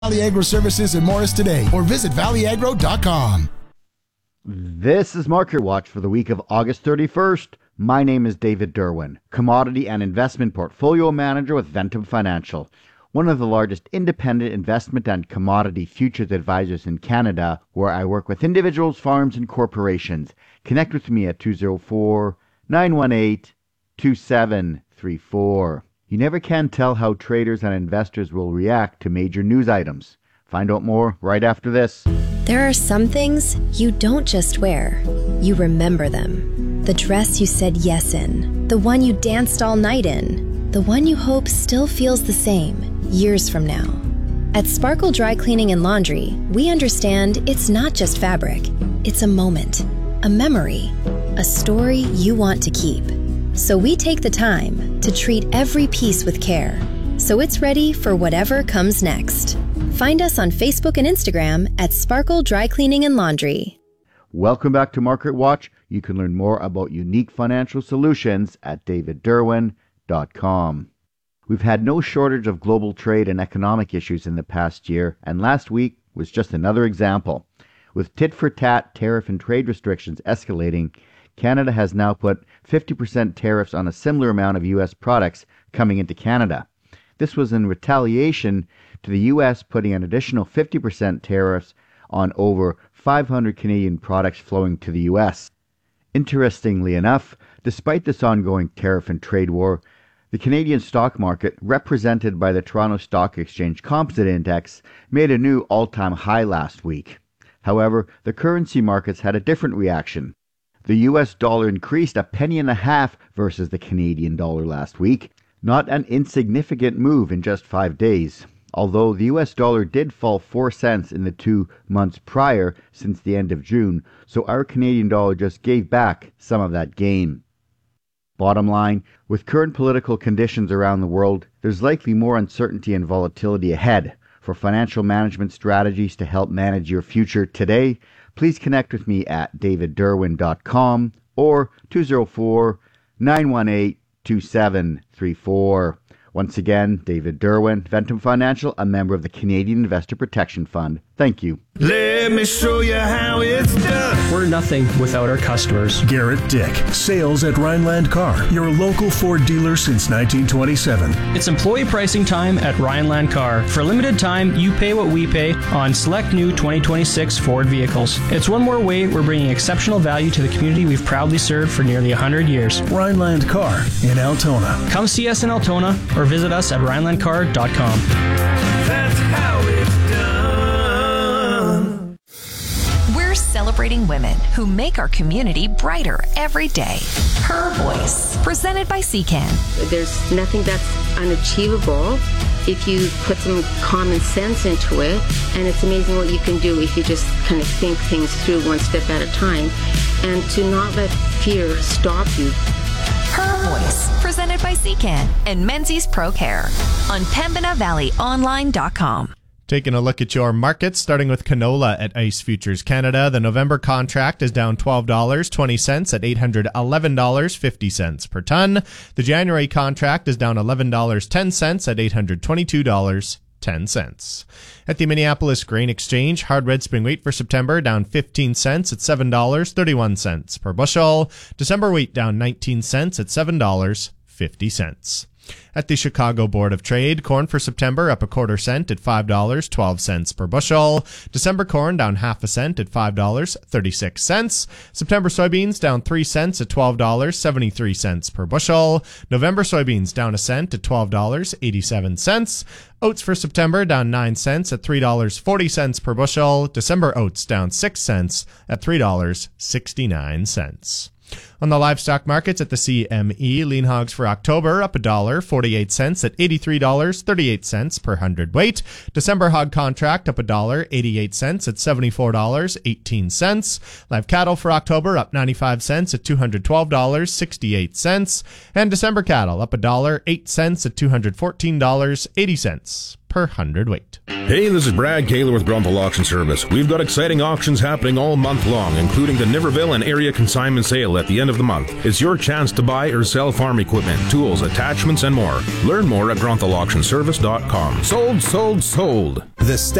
Valley Agro Services in Morris today or visit valleyagro.com. This is Market Watch for the week of August 31st. My name is David Derwin, Commodity and Investment Portfolio Manager with Ventum Financial, one of the largest independent investment and commodity futures advisors in Canada, where I work with individuals, farms, and corporations. Connect with me at 204-918-2734. You never can tell how traders and investors will react to major news items. Find out more right after this. There are some things you don't just wear, you remember them. The dress you said yes in, the one you danced all night in, the one you hope still feels the same years from now. At Sparkle Dry Cleaning and Laundry, we understand it's not just fabric, it's a moment, a memory, a story you want to keep. So we take the time to treat every piece with care, so it's ready for whatever comes next. Find us on Facebook and Instagram at Sparkle Dry Cleaning and Laundry. Welcome back to Market Watch. You can learn more about unique financial solutions at davidderwin.com. We've had no shortage of global trade and economic issues in the past year, and last week was just another example. With tit-for-tat tariff and trade restrictions escalating, Canada has now put 50% tariffs on a similar amount of U.S. products coming into Canada. This was in retaliation to the U.S. putting an additional 50% tariffs on over 500 Canadian products flowing to the U.S. Interestingly enough, despite this ongoing tariff and trade war, the Canadian stock market, represented by the Toronto Stock Exchange Composite Index, made a new all-time high last week. However, the currency markets had a different reaction. The U.S. dollar increased a penny and a half versus the Canadian dollar last week, not an insignificant move in just 5 days. Although the U.S. dollar did fall 4 cents in the 2 months prior since the end of June, so our Canadian dollar just gave back some of that gain. Bottom line, with current political conditions around the world, there's likely more uncertainty and volatility ahead. For financial management strategies to help manage your future today, please connect with me at davidderwin.com or 204-918-2734. Once again, David Derwin, Ventum Financial, a member of the Canadian Investor Protection Fund. Thank you. Let me show you how it's done. We're nothing without our customers. Garrett Dick, sales at Rhineland Car, your local Ford dealer since 1927. It's employee pricing time at Rhineland Car. For a limited time, you pay what we pay on select new 2026 Ford vehicles. It's one more way we're bringing exceptional value to the community we've proudly served for nearly 100 years. Rhineland Car in Altona. Come see us in Altona or visit us at rhinelandcar.com. That's how it's done. We're celebrating women who make our community brighter every day. Her Voice, presented by CCAN. There's nothing that's unachievable if you put some common sense into it, and it's amazing what you can do if you just kind of think things through one step at a time, and to not let fear stop you. Her Voice, presented by CCAN and Menzies Pro Care on PembinaValleyOnline.com. Taking a look at your markets, starting with canola at ICE Futures Canada. The November contract is down $12.20 at $811.50 per ton. The January contract is down $11.10 at $822.10. At the Minneapolis Grain Exchange, hard red spring wheat for September down 15 cents at $7.31 per bushel. December wheat down 19 cents at $7.50. At the Chicago Board of Trade, corn for September up a quarter cent at $5.12 per bushel. December corn down half a cent at $5.36. September soybeans down 3 cents at $12.73 per bushel. November soybeans down a cent at $12.87. Oats for September down 9 cents at $3.40 per bushel. December oats down 6 cents at $3.69. On the livestock markets at the CME, lean hogs for October up $1.48 at $83.38 per hundredweight. December hog contract up $1.88 at $74.18. Live cattle for October up 95 cents at $212.68. And December cattle up $1.08 at $214.80 per hundredweight. Hey, this is Brad Kaler with Grunthal Auction Service. We've got exciting auctions happening all month long, including the Niverville and area consignment sale at the end of the month. It's your chance to buy or sell farm equipment, tools, attachments, and more. Learn more at GrunthalAuctionService.com. Sold, sold, sold. The